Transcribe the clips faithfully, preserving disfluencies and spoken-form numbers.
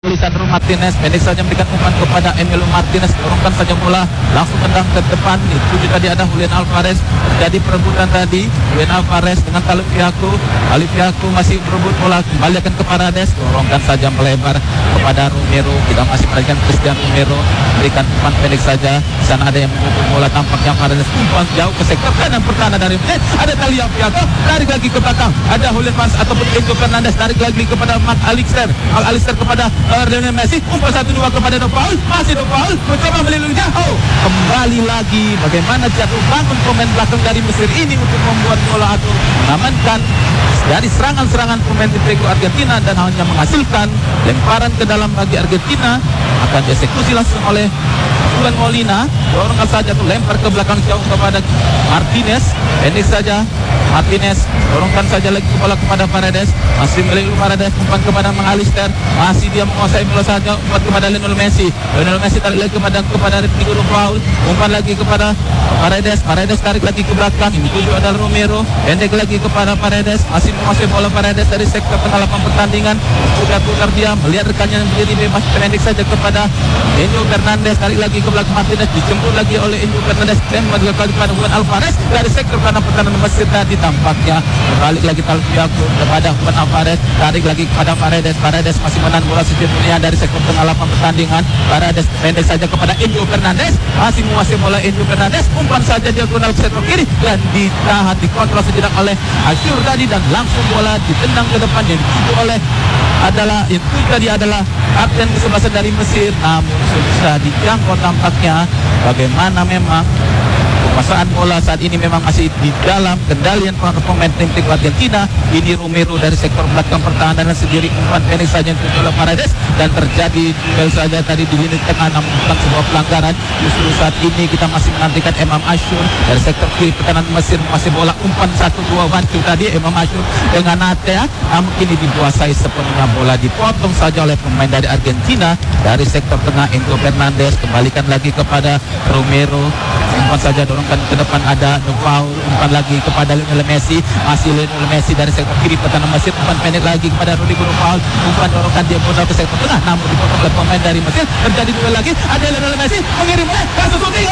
Lisandro Martinez pendek saja memberikan umpan kepada Emilio Martinez, dorongkan saja bola langsung tendang ke depan. Itu tadi ada Julian Alvarez, terjadi perebutan tadi. Julian Alvarez dengan Tagliafico, Tagliafico masih berebut bola, kembali akan ke Paredes, dorongkan saja melebar kepada Romero. Kita masih perhatikan Christian Romero berikan umpan pendek saja. Di sana ada yang memukul bola, tampaknya Paredes umpan jauh ke sektor kanan pertahanan dari Madrid. Ada Tagliafico, tarik lagi ke belakang. Ada Julian Alvarez ataupun Enzo Fernandez, tarik lagi kepada Marc Allister, Al Allister kepada uh, Lionel Messi, umpan satu dua kepada De Paul, masih De Paul mencoba melindungi jauh, kembali lagi. Bagaimana jatuh bangun pemain belakang dari Mesir ini untuk membuat bola atau mengamankan dari serangan-serangan pemain Diego Argentina dan hanya menghasilkan lemparan ke dalam bagi Argentina, akan dieksekusi langsung oleh Juan Molina. Dorongkan saja tuh, lempar ke belakang jauh kepada Martinez, pendek saja Martinez, dorongkan saja lagi bola kepada Paredes, masih melihat Paredes, umpan kepada Mang Alister, masih dia menguasai bola saja, umpan kepada Lionel Messi, Lionel Messi tarik lagi kepada kepada Rodrigo De Paul, umpan lagi kepada Paredes, Paredes tarik lagi ke belakang, ini tujuh adalah Romero, pendek lagi kepada Paredes, masih menguasai bola Paredes dari sektor tengah lapangan pertandingan, putar-putar dia, melihat rekannya yang menjadi bebas, pendek saja kepada Enzo Fernandez, tarik lagi ke belakang Martinez, dijemput lagi oleh Enzo Fernandez, dan kembali kepada Juan Alvarez dari sektor kanan pertahanan Mesir tadi. Tampaknya balik lagi Tagliafico kepada Juan Alvarez, tarik lagi kepada Paredes, Paredes masih menahan bola sejujurnya dari sektor tengah lapangan pertandingan. Paredes pendek saja kepada Enzo Fernandez, masih menguasai bola Enzo Fernandez, umpan saja diagonal ke sektor kiri dan ditahan, dikontrol sejenak oleh Asyur tadi, dan langsung bola ditendang ke depan yang dituju oleh adalah itu tadi adalah kapten kesebelasan dari Mesir, namun susah dijangkau tampaknya. Bagaimana memang penguasaan bola saat ini memang masih di dalam kendalian pemain tim Argentina. Ini Romero dari sektor belakang pertahanan sendiri, umpan pendek saja untuk bola Paredes, dan terjadi duel saja tadi di lini tengah, namun bukan sebuah pelanggaran. Justru saat ini kita masih menantikan Imam Asyur dari sektor kiri pertahanan Mesir, masih bola umpan satu dua bantu tadi Imam Asyur dengan Natea, namun ini dikuasai sepenuhnya, bola dipotong saja oleh pemain dari Argentina dari sektor tengah Enzo Fernandez, kembalikan lagi kepada Romero, umpan saja dorongkan ke depan ada De Paul, umpan lagi kepada Lionel Messi, masih Lionel Messi dari sektor kiri pertahanan Mesir, umpan pendek lagi kepada Rodrigo De Paul, umpan dorongkan dia bodoh ke sektor tengah, namun dipotong oleh pemain dari Mesir. Terjadi duel lagi, ada Lionel Messi mengirim bola, kasus shooting,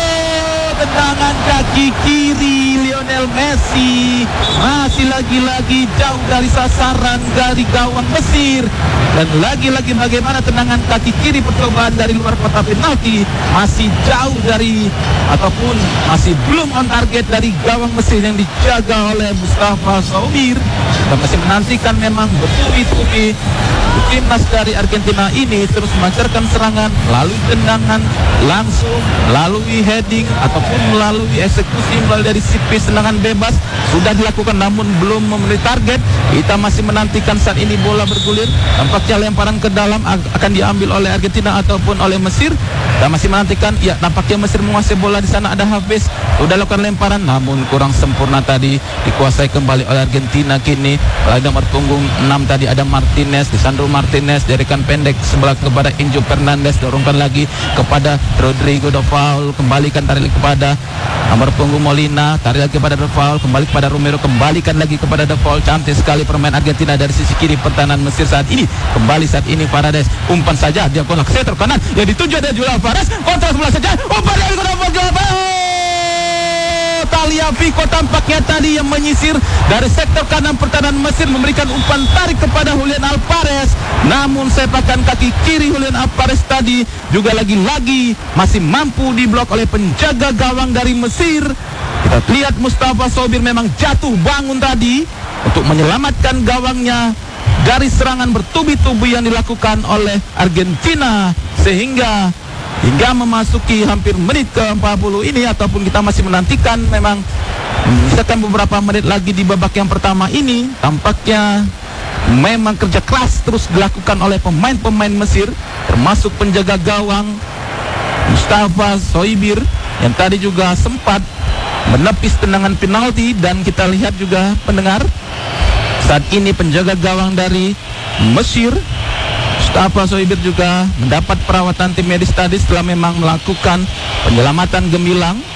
tendangan kaki kiri Lionel Messi, masih lagi-lagi jauh dari sasaran dari gawang Mesir, dan lagi-lagi bagaimana tendangan kaki kiri percobaan dari luar kotak penalti, masih jauh dari ataupun masih belum on target dari gawang Mesir yang dijaga oleh Mustafa Soubir. Kita masih menantikan memang bertubi-tubi timnas dari Argentina ini terus melancarkan serangan melalui tendangan langsung, melalui heading ataupun melalui eksekusi melalui dari sipis tendangan bebas sudah dilakukan, namun belum memenuhi target. Kita masih menantikan saat ini bola bergulir, tampaknya lemparan ke dalam akan diambil oleh Argentina ataupun oleh Mesir. Kita masih menantikan, ya nampaknya Mesir menguasai bola. Di sana ada Hafiz, sudah lakukan lemparan namun kurang sempurna tadi, dikuasai kembali oleh Argentina. Kini pada nomor punggung enam tadi ada Martinez, Lisandro Martinez, jarikan pendek sebelah kepada Enzo Fernandez, dorongkan lagi kepada Rodrigo De Paul, kembalikan tarik kepada nomor punggung Molina, tarik lagi kepada De Paul, kembali kepada Romero, kembalikan lagi kepada De Paul. Cantik sekali permain Argentina dari sisi kiri pertahanan Mesir saat ini. Kembali saat ini Paredes, umpan saja dia bola ke sektor kanan yang dituju ada Julian Alvarez, kontra sebelah saja, umpan dari Tagliafico tampaknya tadi yang menyisir dari sektor kanan pertahanan Mesir, memberikan umpan tarik kepada Julian Alvarez, namun sepakan kaki kiri Julian Alvarez tadi juga lagi-lagi masih mampu diblok oleh penjaga gawang dari Mesir. Kita lihat Mustafa Soubir memang jatuh bangun tadi untuk menyelamatkan gawangnya dari serangan bertubi-tubi yang dilakukan oleh Argentina, sehingga hingga memasuki hampir menit ke empat puluh ini ataupun kita masih menantikan memang misalkan beberapa menit lagi di babak yang pertama ini, tampaknya memang kerja keras terus dilakukan oleh pemain-pemain Mesir, termasuk penjaga gawang Mustafa Soubir yang tadi juga sempat menepis tendangan penalti. Dan kita lihat juga pendengar, saat ini penjaga gawang dari Mesir Mustafa Soubir juga mendapat perawatan tim medis tadi setelah memang melakukan penyelamatan gemilang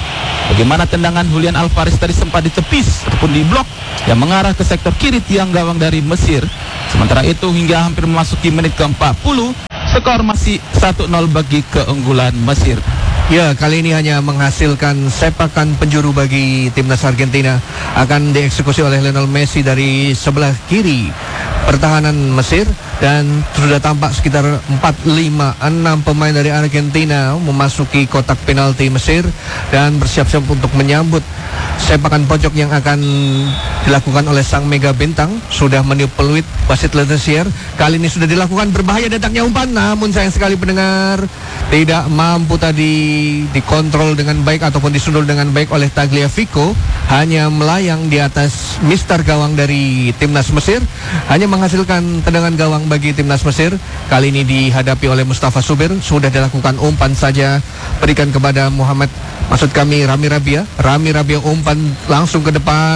Bagaimana tendangan Julian Alvarez tadi sempat ditepis ataupun diblok yang mengarah ke sektor kiri tiang gawang dari Mesir. Sementara itu hingga hampir memasuki menit ke empat puluh, skor masih satu nol bagi keunggulan Mesir. Ya, kali ini hanya menghasilkan sepakan penjuru bagi timnas Argentina. Akan dieksekusi oleh Lionel Messi dari sebelah kiri pertahanan Mesir. Dan sudah tampak sekitar empat, lima, enam pemain dari Argentina memasuki kotak penalti Mesir dan bersiap-siap untuk menyambut sepakan pojok yang akan dilakukan oleh sang mega bintang. Sudah meniup peluit wasit Letessier. Kali ini sudah dilakukan, berbahaya datangnya umpan, namun sayang sekali pendengar tidak mampu tadi dikontrol dengan baik ataupun disundul dengan baik oleh Tagliafico. Hanya melayang di atas mister gawang dari timnas Mesir, hanya menghasilkan tendangan gawang bagi timnas Mesir. Kali ini dihadapi oleh Mustafa Subir. Sudah dilakukan umpan saja, berikan kepada Muhammad, maksud kami Rami Rabia. Rami Rabia umpan langsung ke depan.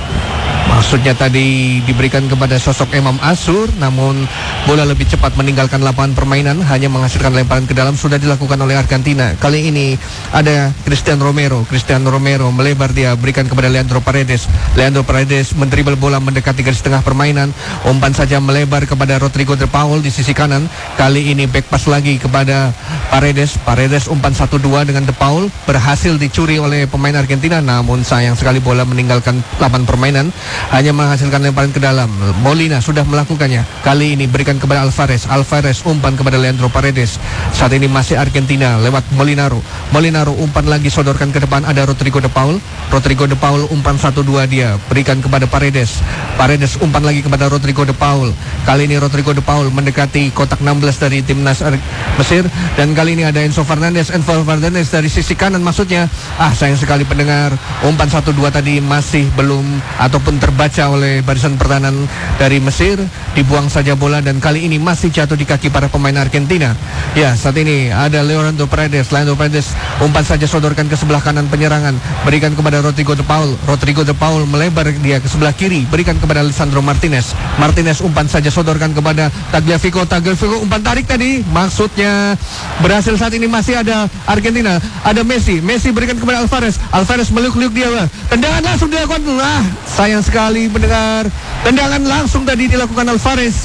Maksudnya tadi diberikan kepada sosok Imam Asur, namun bola lebih cepat meninggalkan lapangan permainan, hanya menghasilkan lemparan ke dalam. Sudah dilakukan oleh Argentina. Kali ini ada Cristian Romero. Cristian Romero melebar, dia berikan kepada Leandro Paredes. Leandro Paredes mendribel bola mendekati garis tengah permainan. Umpan saja melebar kepada Rodrigo de Paul di sisi kanan. Kali ini back pass lagi kepada Paredes. Paredes umpan satu dua dengan de Paul, berhasil dicuri oleh pemain Argentina, namun sayang sekali bola meninggalkan lapangan permainan, hanya menghasilkan lemparan ke dalam. Molina sudah melakukannya. Kali ini berikan kepada Alvarez. Alvarez umpan kepada Leandro Paredes. Saat ini masih Argentina lewat Molinaro. Molinaro umpan lagi, sodorkan ke depan, ada Rodrigo de Paul. Rodrigo de Paul umpan satu dua, dia berikan kepada Paredes. Paredes umpan lagi kepada Rodrigo de Paul. Kali ini Rodrigo de Paul mendekati kotak enam belas dari timnas Mesir, dan kali ini ada Enzo Fernandez. Enzo Fernandez dari sisi kanan maksudnya. Ah, sayang sekali pendengar, umpan satu dua tadi masih belum ataupun terbaca oleh barisan pertahanan dari Mesir. Dibuang saja bola dan kali ini masih jatuh di kaki para pemain Argentina. Ya, saat ini ada Leandro Paredes. Leandro Paredes umpan saja, sodorkan ke sebelah kanan penyerangan, berikan kepada Rodrigo de Paul. Rodrigo de Paul melebar dia ke sebelah kiri, berikan kepada Lisandro Martinez. Martinez umpan saja, sodorkan kepada Tagliafico. Tagliafico umpan tarik tadi, maksudnya berhasil. Saat ini masih ada Argentina, ada Messi. Messi berikan kepada Alvarez. Alvarez meliuk-liuk dia, tendangan langsung dilakukan. Ah, sayang sekali mendengar, tendangan langsung tadi dilakukan Alvarez,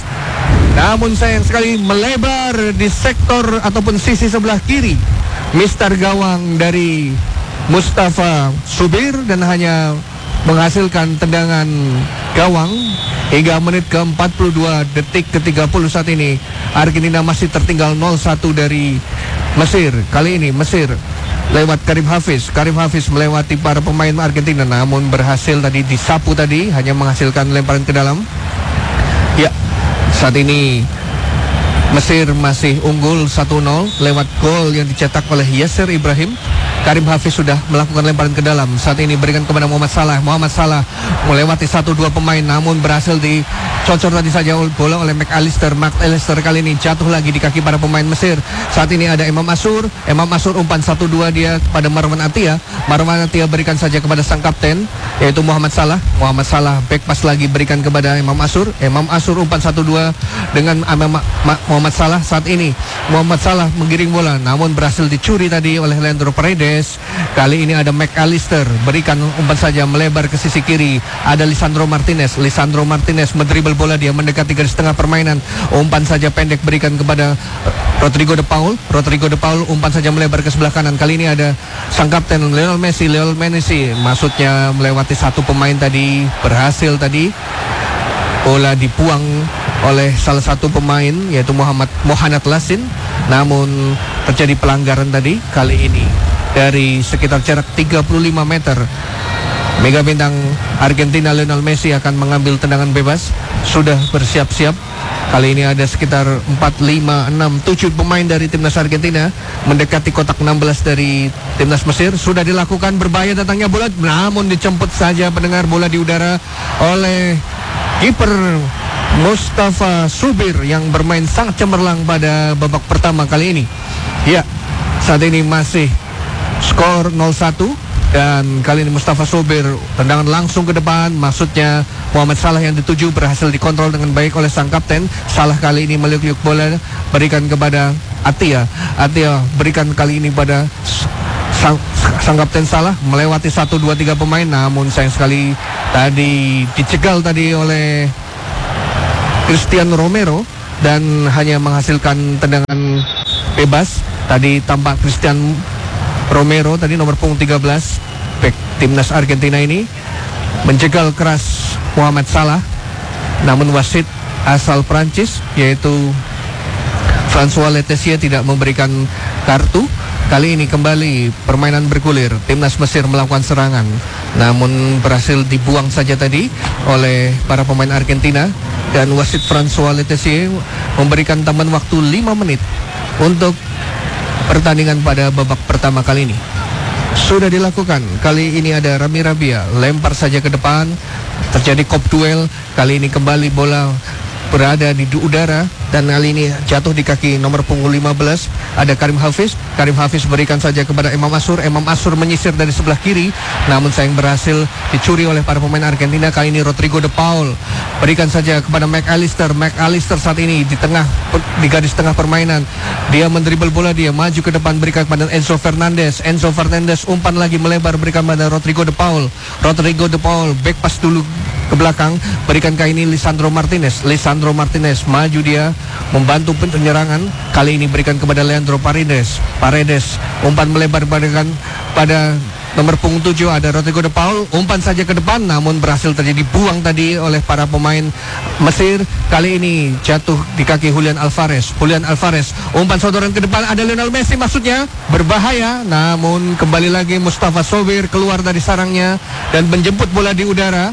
namun sayang sekali melebar di sektor ataupun sisi sebelah kiri mister gawang dari Mustafa Subir, dan hanya menghasilkan tendangan gawang. Hingga menit ke empat puluh dua, detik ke tiga puluh saat ini Argentina masih tertinggal nol satu dari Mesir. Kali ini Mesir lewat Karim Hafiz. Karim Hafiz melewati para pemain Argentina, namun berhasil tadi disapu tadi, hanya menghasilkan lemparan ke dalam. Ya, saat ini Mesir masih unggul satu nol lewat gol yang dicetak oleh Yasser Ibrahim. Karim Hafiz sudah melakukan lemparan ke dalam. Saat ini berikan kepada Muhammad Salah. Muhammad Salah melewati satu dua pemain, namun berhasil dicocor tadi saja bola oleh McAllister. McAllister kali ini jatuh lagi di kaki para pemain Mesir. Saat ini ada Imam Asur. Imam Asur umpan satu dua dia pada Marwan Attia. Marwan Attia berikan saja kepada sang kapten, yaitu Muhammad Salah. Muhammad Salah back pass lagi, berikan kepada Imam Asur. Imam Asur umpan satu dua dengan Muhammad Salah. Saat ini Muhammad Salah menggiring bola, namun berhasil dicuri tadi oleh Leandro Paredes. Kali ini ada McAllister, berikan umpan saja melebar ke sisi kiri, ada Lisandro Martinez. Lisandro Martinez mendribel bola, dia mendekati garis tengah permainan, umpan saja pendek berikan kepada Rodrigo de Paul. Rodrigo de Paul umpan saja melebar ke sebelah kanan. Kali ini ada sang kapten Lionel Messi. Lionel Messi maksudnya melewati satu pemain tadi, berhasil tadi bola dibuang oleh salah satu pemain, yaitu Muhammad Mohanad Lassin, namun terjadi pelanggaran tadi. Kali ini dari sekitar jarak tiga puluh lima meter, mega bintang Argentina Lionel Messi akan mengambil tendangan bebas. Sudah bersiap-siap. Kali ini ada sekitar empat, lima, enam, tujuh pemain dari timnas Argentina mendekati kotak enam belas dari timnas Mesir. Sudah dilakukan, berbahaya datangnya bola, namun dijemput saja pendengar bola di udara oleh kiper Mustafa Subir yang bermain sangat cemerlang pada babak pertama kali ini. Ya, saat ini masih skor nol satu, dan kali ini Mustafa Subir tendangan langsung ke depan, maksudnya Muhammad Salah yang dituju, berhasil dikontrol dengan baik oleh sang kapten. Salah kali ini meliuk-liuk bola, berikan kepada Attia. Attia berikan kali ini pada sang, sang kapten Salah melewati satu dua tiga pemain, namun sayang sekali tadi dicegal tadi oleh Christian Romero dan hanya menghasilkan tendangan bebas. Tadi tampak Christian Romero tadi nomor punggung tiga belas bek timnas Argentina ini menjegal keras Muhammad Salah, namun wasit asal Prancis yaitu François Letessier tidak memberikan kartu. Kali ini kembali permainan bergulir. Timnas Mesir melakukan serangan, namun berhasil dibuang saja tadi oleh para pemain Argentina. Dan wasit François Letessier memberikan tambahan waktu lima menit untuk pertandingan pada babak pertama kali ini. Sudah dilakukan. Kali ini ada Rami Rabia, lempar saja ke depan. Terjadi kop duel. Kali ini kembali bola berada di udara dan kali ini jatuh di kaki nomor punggung lima belas ada Karim Hafiz. Karim Hafiz berikan saja kepada Imam Asur. Imam Asur menyisir dari sebelah kiri, namun sayang berhasil dicuri oleh para pemain Argentina. Kali ini Rodrigo de Paul berikan saja kepada McAllister. McAllister saat ini di tengah, di garis tengah permainan, dia mendribel bola, dia maju ke depan, berikan kepada Enzo Fernandez. Enzo Fernandez umpan lagi melebar, berikan kepada Rodrigo de Paul. Rodrigo de Paul back pass dulu ke belakang, berikan kali ini Lisandro Martinez. Lisandro Martinez maju, dia membantu penyerangan. Kali ini berikan kepada Leandro Paredes. Paredes umpan melebar, berikan pada nomor punggung tujuh ada Rodrigo de Paul. Umpan saja ke depan, namun berhasil terjadi buang tadi oleh para pemain Mesir. Kali ini jatuh di kaki Julian Alvarez. Julian Alvarez umpan sodoran ke depan, ada Lionel Messi, maksudnya berbahaya, namun kembali lagi Mustafa Sobir keluar dari sarangnya dan menjemput bola di udara.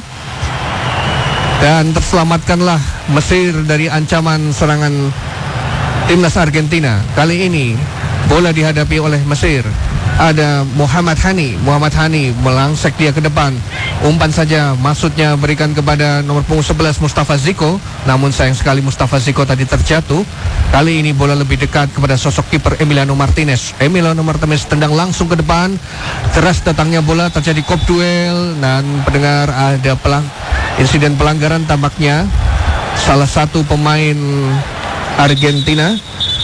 Dan terselamatkanlah Mesir dari ancaman serangan timnas Argentina. Kali ini bola dihadapi oleh Mesir. Ada Muhammad Hani. Muhammad Hani melangsek dia ke depan. Umpan saja, maksudnya berikan kepada nomor punggung sebelas Mustafa Ziko. Namun sayang sekali Mustafa Ziko tadi terjatuh. Kali ini bola lebih dekat kepada sosok kiper Emiliano Martinez. Emiliano Martinez tendang langsung ke depan. Keras datangnya bola, terjadi kop duel. Dan pendengar, ada pelang insiden pelanggaran tampaknya. Salah satu pemain Argentina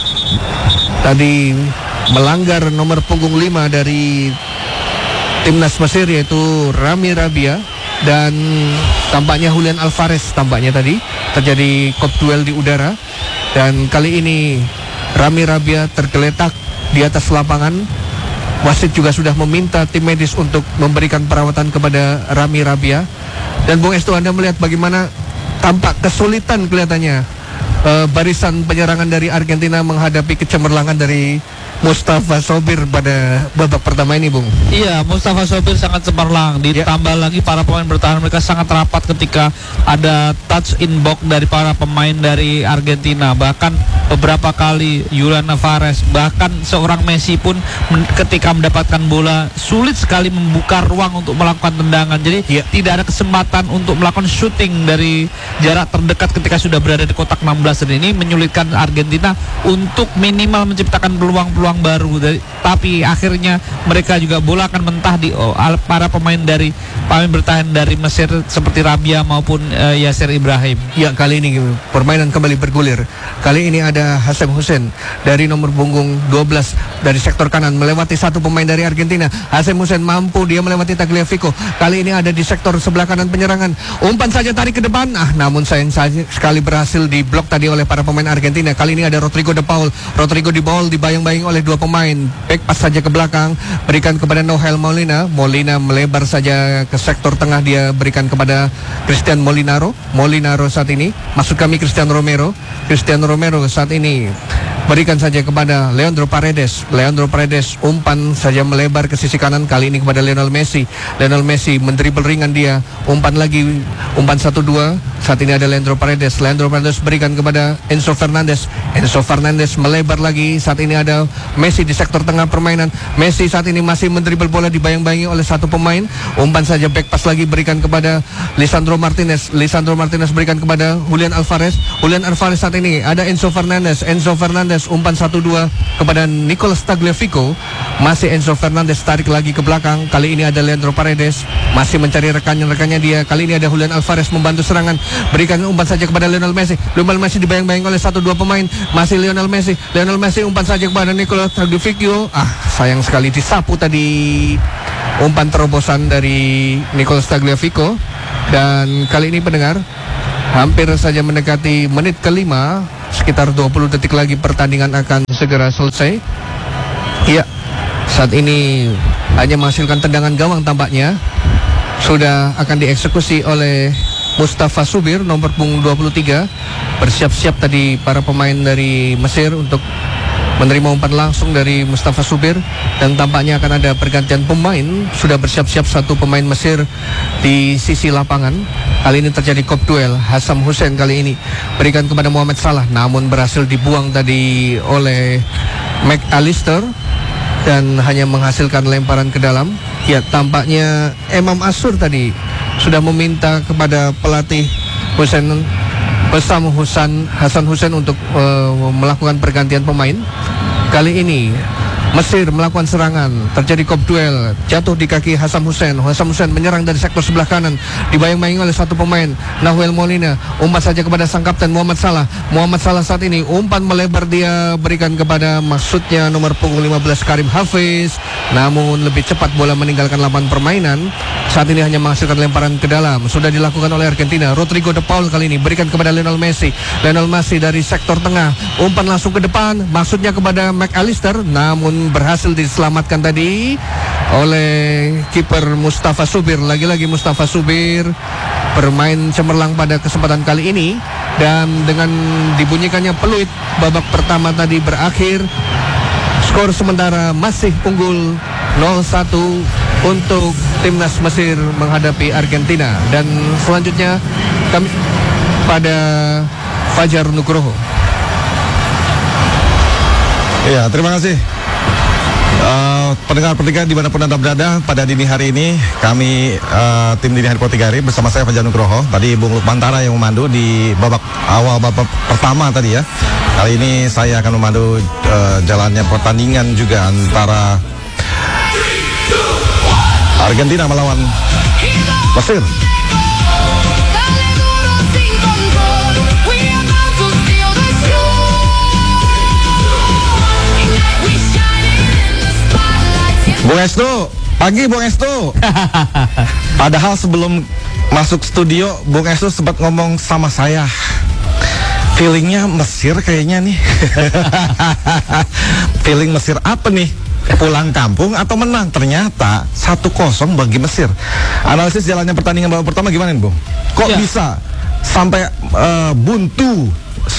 tadi melanggar nomor punggung lima dari timnas Mesir, yaitu Rami Rabia. Dan tampaknya Julian Alvarez tampaknya tadi terjadi kop duel di udara. Dan kali ini Rami Rabia tergeletak di atas lapangan. Wasit juga sudah meminta tim medis untuk memberikan perawatan kepada Rami Rabia. Dan Bung Estu, Anda melihat bagaimana tampak kesulitan kelihatannya uh, barisan penyerangan dari Argentina menghadapi kecemerlangan dari Mustafa Sobir pada babak pertama ini, Bung. Iya, Mustafa Sobir sangat cemerlang. Ditambah ya. lagi para pemain bertahan mereka sangat rapat ketika ada touch in box dari para pemain dari Argentina. Bahkan beberapa kali Julian Alvarez, bahkan seorang Messi pun men- ketika mendapatkan bola sulit sekali membuka ruang untuk melakukan tendangan. Jadi ya. tidak ada kesempatan untuk melakukan shooting dari jarak terdekat ketika sudah berada di kotak enam belas. Dan ini menyulitkan Argentina untuk minimal menciptakan peluang-peluang baru. Dari, tapi akhirnya mereka juga bola akan mentah di oh, para pemain dari pemain bertahan dari Mesir seperti Rabia maupun uh, Yasser Ibrahim. Ya, kali ini permainan kembali bergulir. Kali ini ada Hassem Hussein dari nomor punggung dua belas dari sektor kanan melewati satu pemain dari Argentina. Hassem Hussein mampu dia melewati Tagliafico. Kali ini ada di sektor sebelah kanan penyerangan. Umpan saja tarik ke depan. Ah, namun sayang sekali berhasil diblok tadi oleh para pemain Argentina. Kali ini ada Rodrigo de Paul. Rodrigo de Paul dibayang-bayang oleh dua pemain. Back pass saja ke belakang, berikan kepada Noel Molina. Molina melebar saja ke sektor tengah, dia berikan kepada Cristian Molinaro. Molinaro saat ini, maksud kami Cristian Romero. Cristian Romero saat ini berikan saja kepada Leandro Paredes. Leandro Paredes umpan saja melebar ke sisi kanan, kali ini kepada Lionel Messi. Lionel Messi mendribel ringan, dia umpan lagi, umpan satu dua. Saat ini ada Leandro Paredes. Leandro Paredes berikan kepada Enzo Fernandez. Enzo Fernandez melebar lagi. Saat ini ada Messi di sektor tengah permainan. Messi saat ini masih mendribel bola, dibayang-bayangi oleh satu pemain. Umpan saja back pass lagi, berikan kepada Lisandro Martinez. Lisandro Martinez berikan kepada Julian Alvarez. Julian Alvarez saat ini ada Enzo Fernandez. Enzo Fernandez umpan satu dua kepada Nicolas Tagliafico. Masih Enzo Fernandez tarik lagi ke belakang. Kali ini ada Leandro Paredes masih mencari rekannya-rekannya dia. Kali ini ada Julian Alvarez membantu serangan. Berikan umpan saja kepada Lionel Messi. Lionel Messi dibayang-bayang oleh satu dua pemain. Masih Lionel Messi. Lionel Messi umpan saja kepada Nicolas Tagliafico. Ah, sayang sekali disapu tadi umpan terobosan dari Nicolas Tagliafico. Dan kali ini pendengar, hampir saja mendekati menit kelima. Sekitar dua puluh detik lagi pertandingan akan segera selesai. Iya, saat ini hanya menghasilkan tendangan gawang tampaknya. Sudah akan dieksekusi oleh Mustafa Subir, nomor punggung dua puluh tiga. Bersiap-siap tadi para pemain dari Mesir untuk menerima umpan langsung dari Mustafa Subir. Dan tampaknya akan ada pergantian pemain. Sudah bersiap-siap satu pemain Mesir di sisi lapangan. Kali ini terjadi kop duel. Hassam Hussein kali ini berikan kepada Muhammad Salah, namun berhasil dibuang tadi oleh McAllister dan hanya menghasilkan lemparan ke dalam. Ya, tampaknya Imam Asur tadi sudah meminta kepada pelatih Hussein Bassam Hussein Hasan Hussein untuk uh, melakukan pergantian pemain. Kali ini Mesir melakukan serangan, terjadi kop duel, jatuh di kaki Hassam Hussein. Hassam Hussein menyerang dari sektor sebelah kanan, dibayang-bayang oleh satu pemain, Nahuel Molina. Umpan saja kepada sang kapten Muhammad Salah. Muhammad Salah saat ini umpan melebar, dia berikan kepada maksudnya nomor punggung lima belas Karim Hafiz. Namun lebih cepat bola meninggalkan lapangan permainan. Saat ini hanya menghasilkan lemparan ke dalam. Sudah dilakukan oleh Argentina. Rodrigo de Paul kali ini berikan kepada Lionel Messi. Lionel Messi dari sektor tengah, umpan langsung ke depan, maksudnya kepada McAllister, namun berhasil diselamatkan tadi oleh kiper Mustafa Subir. Lagi-lagi Mustafa Subir bermain cemerlang pada kesempatan kali ini. Dan dengan dibunyikannya peluit, babak pertama tadi berakhir. Skor sementara masih unggul nol satu untuk timnas Mesir menghadapi Argentina. Dan selanjutnya kami pada Fajar Nugroho. Iya, terima kasih. Uh, pendengar pertigaan dimanapun Anda berada, pada dini hari ini kami uh, tim Dini Hari Pro tiga hari bersama saya Fajar Nugroho. Tadi Bung Lukmantara yang memandu di babak awal babak pertama tadi ya. Kali ini saya akan memandu uh, jalannya pertandingan juga antara Argentina melawan Mesir. Bung Estu, pagi Bung Estu. Padahal sebelum masuk studio, Bung Estu sempat ngomong sama saya, feelingnya Mesir kayaknya nih. Feeling Mesir apa nih? Pulang kampung atau menang? Ternyata satu kosong bagi Mesir. Analisis jalannya pertandingan babak pertama gimana nih Bung? Kok ya bisa sampai uh, buntu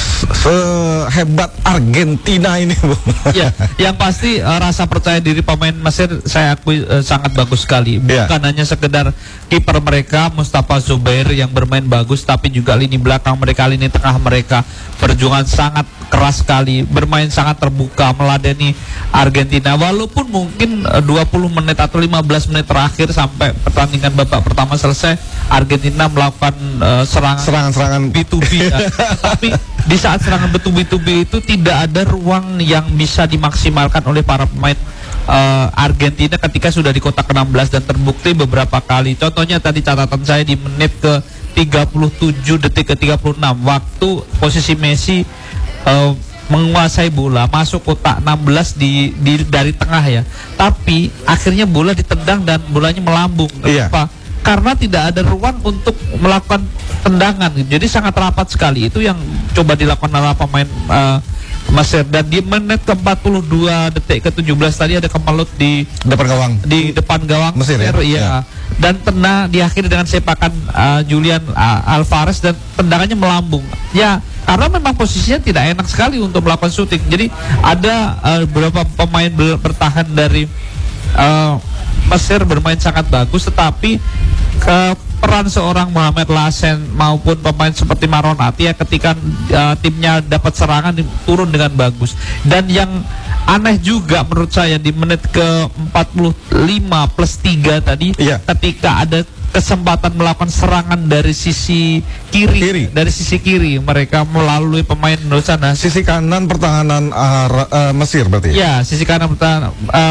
sehebat Argentina ini, Bu? Ya, yang pasti uh, rasa percaya diri pemain Mesir saya akui uh, sangat bagus sekali. Bukan yeah. hanya sekedar kiper mereka Mustafa Zubair yang bermain bagus, tapi juga lini belakang mereka, lini tengah mereka perjuangan sangat keras sekali, bermain sangat terbuka meladeni Argentina. Walaupun mungkin uh, dua puluh menit atau lima belas menit terakhir sampai pertandingan babak pertama selesai, Argentina melakukan uh, serangan serangan-serangan B to B ya. Tapi di saat serangan bertubi-tubi itu tidak ada ruang yang bisa dimaksimalkan oleh para pemain uh, Argentina ketika sudah di kotak enam belas, dan terbukti beberapa kali. Contohnya tadi catatan saya di menit ke tiga puluh tujuh detik ke tiga puluh enam, waktu posisi Messi uh, menguasai bola masuk kotak enam belas di, di dari tengah ya, tapi akhirnya bola ditendang dan bolanya melambung. Kenapa? Iya. Karena tidak ada ruang untuk melakukan tendangan, jadi sangat rapat sekali. Itu yang coba dilakukan oleh pemain uh, Mesir. Dan di menit ke empat puluh dua detik ke tujuh belas tadi ada kemelut di depan gawang, di depan gawang Mesir, ya? Ya. Ya. Dan tena diakhiri dengan sepakan uh, Julian uh, Alvarez, dan tendangannya melambung. Ya, karena memang posisinya tidak enak sekali untuk melakukan syuting. Jadi ada uh, beberapa pemain ber bertahan dari uh, Mesir bermain sangat bagus, tetapi ke peran seorang Mohamed Lassen maupun pemain seperti Maron Atia ketika uh, timnya dapat serangan turun dengan bagus. Dan yang aneh juga menurut saya di menit ke empat puluh lima plus tiga tadi, iya, ketika ada kesempatan melakukan serangan dari sisi kiri, kiri. dari sisi kiri mereka melalui pemain di sana. Sisi kanan pertahanan uh, uh, Mesir berarti? Ya, sisi kanan pertahanan uh,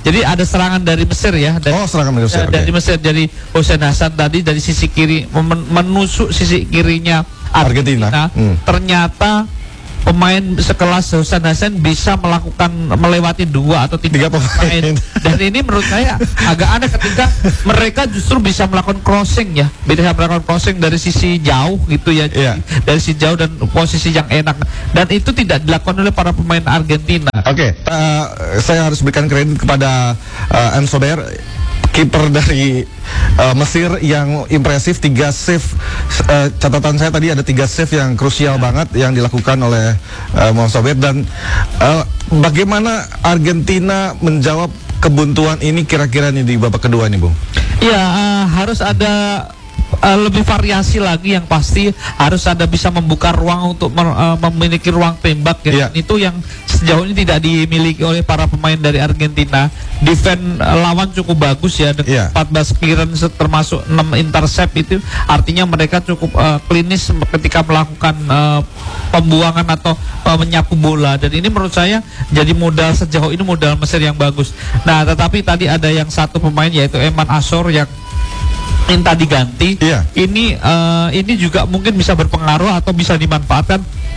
Jadi ada serangan dari Mesir ya. Dari, Oh, serangan dari Mesir, ya, dari oke. Mesir, dari Hussein Hasan tadi dari sisi kiri men- menusuk sisi kirinya Argentina. Argentina, hmm. Ternyata pemain sekelas Hussein Hasan bisa melakukan melewati dua atau tiga, Tiga pemain. Dan ini menurut saya agak aneh ketika mereka justru bisa melakukan crossing ya, bisa melakukan crossing dari sisi jauh gitu ya, Iya. dari sisi jauh dan posisi yang enak. Dan itu tidak dilakukan oleh para pemain Argentina. Oke, uh, saya harus berikan kredit kepada uh, Enzo Ber, kiper dari uh, Mesir yang impresif, tiga save. Uh, catatan saya tadi ada tiga save yang krusial banget yang dilakukan oleh uh, Enzo Ber. Dan uh, bagaimana Argentina menjawab kebuntuan ini kira-kira nih di babak kedua nih, Bung? Ya, uh, harus ada uh, lebih variasi lagi, yang pasti harus ada bisa membuka ruang untuk mer- uh, memiliki ruang tembak ya. Iya. Itu yang sejauh ini tidak dimiliki oleh para pemain dari Argentina. Defend uh, lawan cukup bagus ya, dengan Iya. empat belas clearance termasuk enam intercept, itu artinya mereka cukup uh, klinis ketika melakukan uh, pembuangan atau uh, menyapu bola. Dan ini menurut saya jadi modal sejauh ini, modal Mesir yang bagus. Nah, tetapi tadi ada yang satu pemain yaitu Eman Asor yang minta diganti. Iya. Ini uh, ini juga mungkin bisa berpengaruh atau bisa dimanfaatkan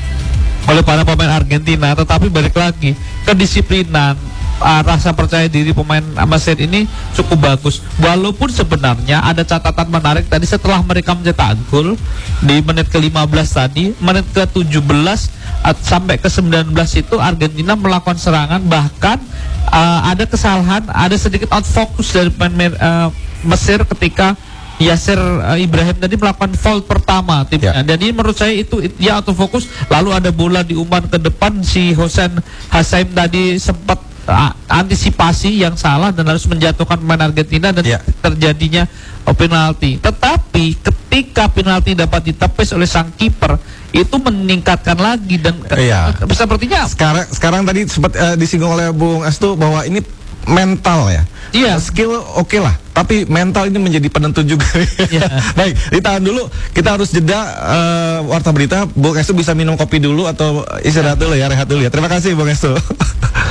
oleh para pemain Argentina. Tetapi balik lagi, kedisiplinan, uh, rasa percaya diri pemain Mesir ini cukup bagus. Walaupun sebenarnya ada catatan menarik tadi setelah mereka mencetak gol di menit ke lima belas tadi, menit ke tujuh belas at- sampai ke sembilan belas itu Argentina melakukan serangan, bahkan uh, ada kesalahan, ada sedikit out focus dari pemain uh, Mesir ketika Yasser uh, Ibrahim tadi melakukan foul pertama timnya. Ya. Dan ini menurut saya itu it- dia autofokus, lalu ada bola diumpan ke depan, si Hussein Hasaim tadi sempat uh, antisipasi yang salah dan harus menjatuhkan pemain Argentina dan Ya. terjadinya uh, penalti. Tetapi ketika penalti dapat ditepis oleh sang kiper, itu meningkatkan lagi dan ke- Iya. sepertinya Sekarang sekarang tadi sempat uh, disinggung oleh Bung Estu bahwa ini mental ya. Iya. Skill oke lah, tapi mental ini menjadi penentu juga. Iya. Baik, ditahan dulu. Kita harus jeda uh, warta berita. Bung Estu bisa minum kopi dulu atau istirahat dulu ya, rehat dulu ya. Terima kasih Bung Estu.